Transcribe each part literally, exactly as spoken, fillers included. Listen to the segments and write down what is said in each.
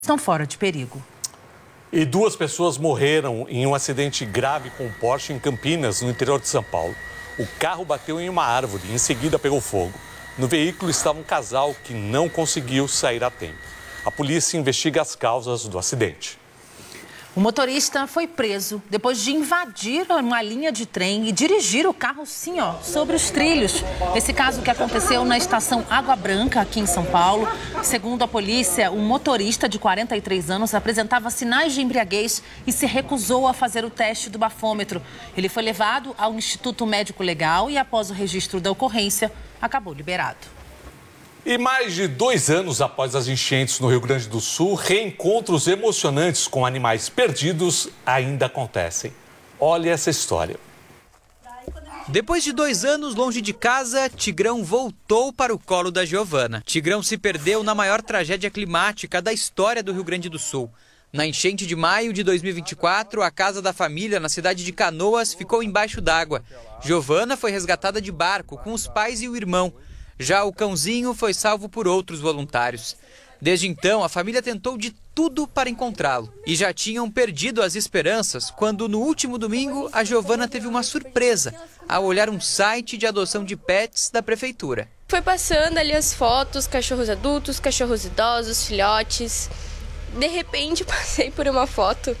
estão fora de perigo. E duas pessoas morreram em um acidente grave com um Porsche em Campinas, no interior de São Paulo. O carro bateu em uma árvore e em seguida pegou fogo. No veículo estava um casal que não conseguiu sair a tempo. A polícia investiga as causas do acidente. O motorista foi preso depois de invadir uma linha de trem e dirigir o carro, sim, ó, sobre os trilhos. Esse caso que aconteceu na estação Água Branca, aqui em São Paulo. Segundo a polícia, um motorista de quarenta e três anos apresentava sinais de embriaguez e se recusou a fazer o teste do bafômetro. Ele foi levado ao Instituto Médico Legal e, após o registro da ocorrência, acabou liberado. E mais de dois anos após as enchentes no Rio Grande do Sul, reencontros emocionantes com animais perdidos ainda acontecem. Olha essa história. Depois de dois anos longe de casa, Tigrão voltou para o colo da Giovana. Tigrão se perdeu na maior tragédia climática da história do Rio Grande do Sul. Na enchente de maio de dois mil e vinte e quatro, a casa da família na cidade de Canoas ficou embaixo d'água. Giovana foi resgatada de barco com os pais e o irmão. Já o cãozinho foi salvo por outros voluntários. Desde então, a família tentou de tudo para encontrá-lo. E já tinham perdido as esperanças quando, no último domingo, a Giovana teve uma surpresa ao olhar um site de adoção de pets da prefeitura. Foi passando ali as fotos, cachorros adultos, cachorros idosos, filhotes. De repente, passei por uma foto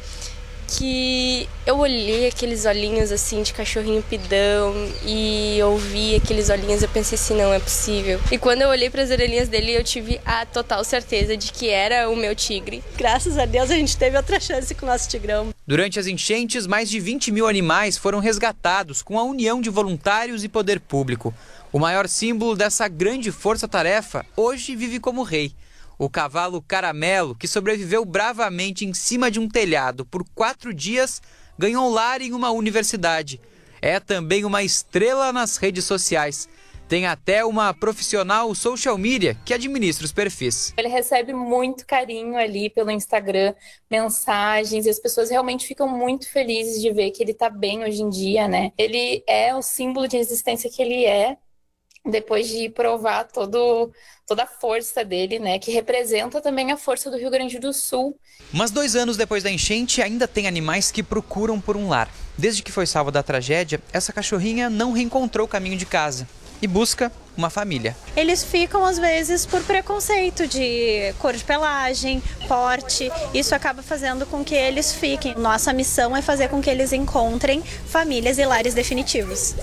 que eu olhei aqueles olhinhos assim de cachorrinho pidão e eu vi aqueles olhinhos, eu pensei assim, não é possível. E quando eu olhei para as orelhinhas dele, eu tive a total certeza de que era o meu tigre. Graças a Deus a gente teve outra chance com o nosso Tigrão. Durante as enchentes, mais de vinte mil animais foram resgatados com a união de voluntários e poder público. O maior símbolo dessa grande força-tarefa hoje vive como rei. O cavalo Caramelo, que sobreviveu bravamente em cima de um telhado por quatro dias, ganhou um lar em uma universidade. É também uma estrela nas redes sociais. Tem até uma profissional social media que administra os perfis. Ele recebe muito carinho ali pelo Instagram, mensagens, e as pessoas realmente ficam muito felizes de ver que ele está bem hoje em dia, né? Ele é o símbolo de resistência que ele é, depois de provar todo, toda a força dele, né, que representa também a força do Rio Grande do Sul. Mas dois anos depois da enchente, ainda tem animais que procuram por um lar. Desde que foi salva da tragédia, essa cachorrinha não reencontrou o caminho de casa e busca uma família. Eles ficam, às vezes, por preconceito de cor de pelagem, porte. Isso acaba fazendo com que eles fiquem. Nossa missão é fazer com que eles encontrem famílias e lares definitivos.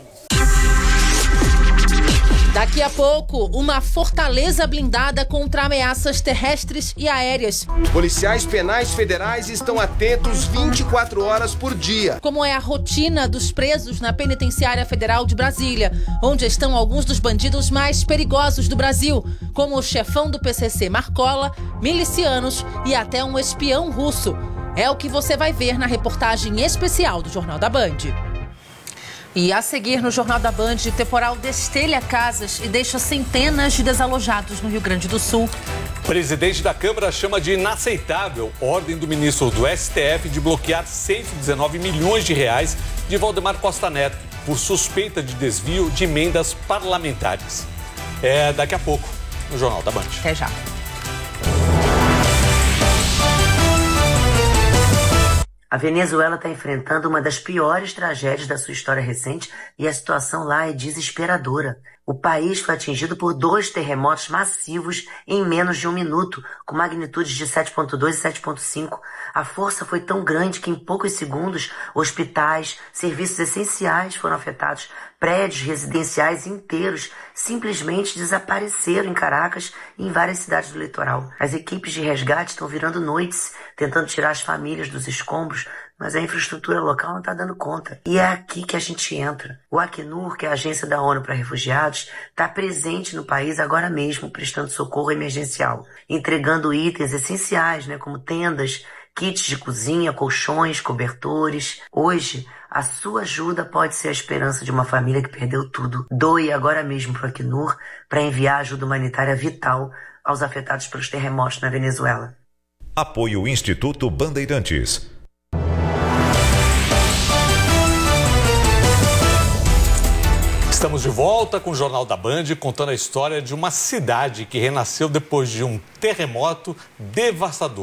Daqui a pouco, uma fortaleza blindada contra ameaças terrestres e aéreas. Policiais penais federais estão atentos vinte e quatro horas por dia. Como é a rotina dos presos na Penitenciária Federal de Brasília, onde estão alguns dos bandidos mais perigosos do Brasil, como o chefão do P C C Marcola, milicianos e até um espião russo. É o que você vai ver na reportagem especial do Jornal da Band. E a seguir no Jornal da Band, temporal destelha casas e deixa centenas de desalojados no Rio Grande do Sul. Presidente da Câmara chama de inaceitável ordem do ministro do S T F de bloquear cento e dezenove milhões de reais de Valdemar Costa Neto por suspeita de desvio de emendas parlamentares. É daqui a pouco no Jornal da Band. Até já. A Venezuela está enfrentando uma das piores tragédias da sua história recente e a situação lá é desesperadora. O país foi atingido por dois terremotos massivos em menos de um minuto, com magnitudes de sete ponto dois e sete ponto cinco. A força foi tão grande que em poucos segundos, hospitais, serviços essenciais foram afetados. Prédios residenciais inteiros simplesmente desapareceram em Caracas e em várias cidades do litoral. As equipes de resgate estão virando noites, tentando tirar as famílias dos escombros, mas a infraestrutura local não está dando conta. E é aqui que a gente entra. O Acnur, que é a agência da ONU para refugiados, está presente no país agora mesmo, prestando socorro emergencial, entregando itens essenciais, né, como tendas, kits de cozinha, colchões, cobertores. Hoje, a sua ajuda pode ser a esperança de uma família que perdeu tudo. Doe agora mesmo para o Acnur para enviar ajuda humanitária vital aos afetados pelos terremotos na Venezuela. Apoio Instituto Bandeirantes. Estamos de volta com o Jornal da Band, contando a história de uma cidade que renasceu depois de um terremoto devastador.